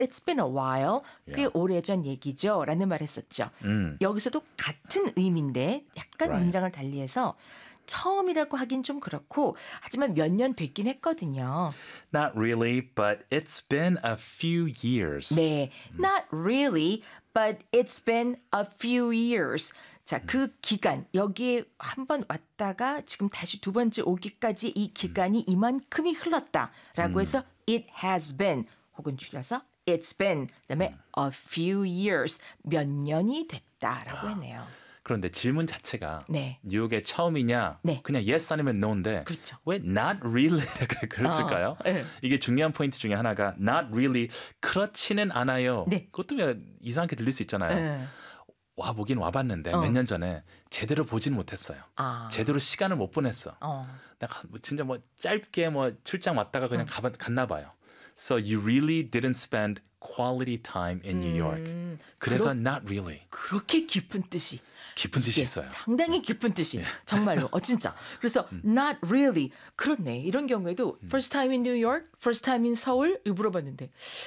it's been a while. 꽤 오래전 얘기죠. 라는 말 했었죠. 여기서도 같은 의미인데 약간 Right. 문장을 달리해서 처음이라고 하긴 좀 그렇고 하지만 몇 년 됐긴 했거든요. Not really, but it's been a few years. 네, not really, but it's been a few years. 자, 그 기간 여기에 한 번 왔다가 지금 다시 두 번째 오기까지 이 기간이 이만큼이 흘렀다라고 해서 it has been 혹은 줄여서 it's been 그다음에 a few years 몇 년이 됐다라고 했네요. 그런데 질문 자체가 네. 뉴욕에 처음이냐? 네. 그냥 yes 아니면 no인데 그렇죠. 왜 not really라고 그랬을까요? 네. 이게 중요한 포인트 중에 하나가 not really 그렇지는 않아요. 네. 그것도 이상하게 들릴 수 있잖아요. 네. 와 보긴 와봤는데 몇 년 전에 제대로 보진 못했어요. 아. 제대로 시간을 못 보냈어. 내가 진짜 짧게 출장 왔다가 그냥 갔나 봐요. So you really didn't spend quality time in New York. 그래서 not really. 그렇게 깊은 뜻이 깊은 뜻이 있어요. 상당히 깊은 뜻이 정말로 진짜 그래서 not really 그렇네 이런 경우에도 first time in New York, first time in 서울 물어봤는데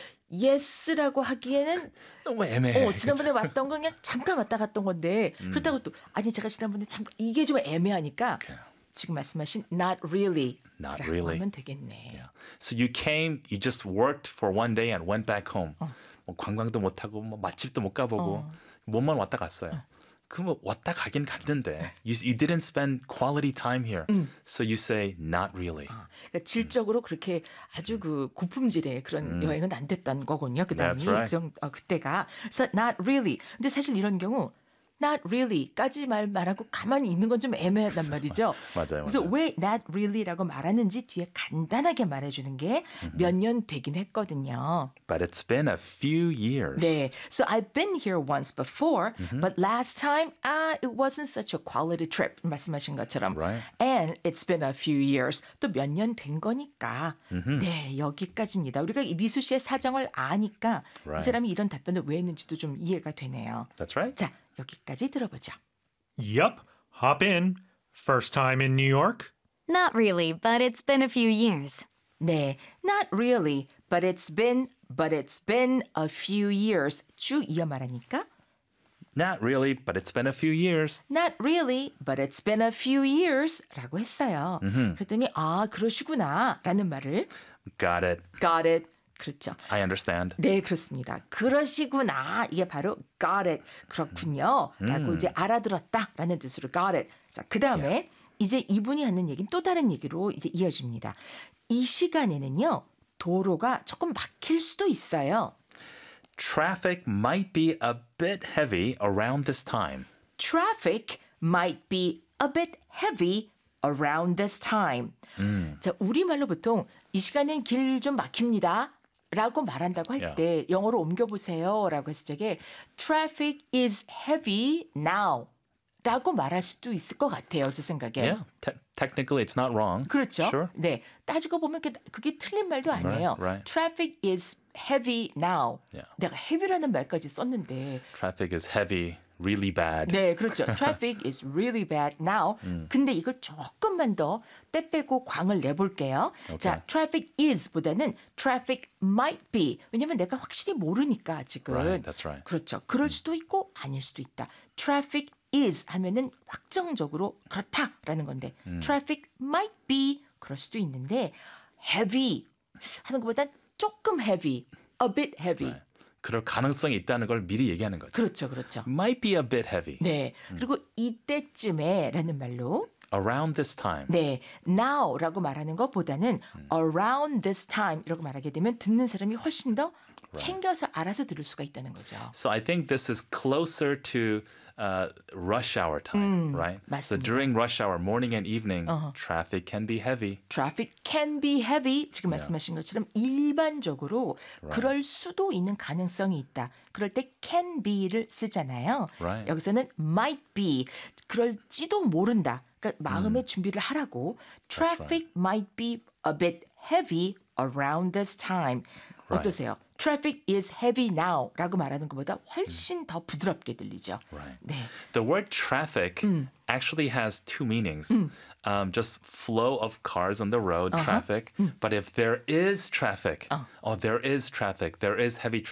yes라고 하기에는 너무 애매해. 지난번에 왔던 건 그냥 잠깐 왔다 갔던 건데 그렇다고 또 아니 제가 지난번에 잠깐 이게 좀 애매하니까 지금 말씀하신 not really라고 Not really. 하면 되겠네. Yeah. So you came, you just worked for one day and went back home. 뭐 관광도 못 하고 뭐 맛집도 못 가보고 몸만 왔다 갔어요. 그럼 왔다 가긴 갔는데 you didn't spend quality time here. So you say not really. 그러니까 질적으로 그렇게 아주 그 고품질의 그런 여행은 안 됐던 거군요. 그다음에 That's right. 그때가 그래서 not really. 근데 사실 이런 경우 not really까지 말하고 가만히 있는 건 좀 애매하단 말이죠. 맞아요. 그래서 왜 not really라고 말하는지 뒤에 간단하게 말해주는 게 몇 년 되긴 했거든요. But it's been a few years. 네, so I've been here once before, but last time, it wasn't such a quality trip. 말씀하신 것처럼, Right. and it's been a few years. 또 몇 년 된 거니까, 네 여기까지입니다. 우리가 이 미수 씨의 사정을 아니까 Right. 이 사람이 이런 답변을 왜 했는지도 좀 이해가 되네요. That's right. 자, 여기까지 들어보죠. Yup, hop in. First time in New York? Not really, but it's been a few years. 네, not really, but it's been a few years. 쭉 이어 말하니까. Not really, but it's been a few years. Not really, but it's been a few years 라고 했어요. 그랬더니 그러시구나 라는 말을 Got it. got it. 그렇죠. I understand. 네, 그렇습니다. 그러시구나. 이게 바로 got it. 그렇군요. 라고 이제 알아들었다 라는 뜻으로 got it. 자, 그다음에 이제 이분이 하는 얘기는 또 다른 얘기로 이제 이어집니다. 이 시간에는요. 도로가 조금 막힐 수도 있어요. Traffic might be a bit heavy around this time. Traffic might be a bit heavy around this time. 자, 우리말로 보통 이 시간엔 길 좀 막힙니다. 라고 말한다고 할 때 영어로 옮겨보세요. 라고 했을 적에 Traffic is heavy now. 라고 말할 수도 있을 것 같아요. 제 생각에. Yeah, technically it's not wrong. 그렇죠. Sure. 네, 따지고 보면 그게 틀린 말도 아니에요. right. Traffic is heavy now. Yeah. 내가 heavy라는 말까지 썼는데 Traffic is heavy, really bad. 네, 그렇죠. Traffic is really bad now. 근데 이걸 조금만 더 떼 빼고 광을 내볼게요. 자, traffic is보다는 traffic might be. 왜냐면 내가 확실히 모르니까 아직은. Right, that's right. 그렇죠. 그럴 수도 있고 아닐 수도 있다. Traffic is 하면은 확정적으로 그렇다라는 건데 traffic might be 그럴 수도 있는데 heavy 하는 것보단 조금 heavy, a bit heavy. Right. 그럴 가능성이 있다는 걸 미리 얘기하는 거죠. 그렇죠, 그렇죠. Might be a bit heavy. 네, 그리고 이때쯤에라는 말로 Around this time. 네, now라고 말하는 것보다는 around this time 이라고 말하게 되면 듣는 사람이 훨씬 더 챙겨서 알아서 들을 수가 있다는 거죠. So I think this is closer to rush hour time, right? So 맞습니다. during rush hour, morning and evening, traffic can be heavy. Traffic can be heavy. 지금 말씀하신 것처럼 일반적으로 그럴 수도 있는 가능성이 있다. 그럴 때 can be를 쓰잖아요. Right. 여기서는 might be. 그럴지도 모른다. 그러니까 마음의 준비를 하라고. Traffic might be a bit heavy around this time. 어떠세요? Traffic is heavy now 라고 말하는 것보다 훨씬 더 부드럽게 들리죠. Right. 네. The word traffic actually has two meanings. Just flow of cars on the road, traffic. But if there is traffic, there is traffic, there is heavy traffic.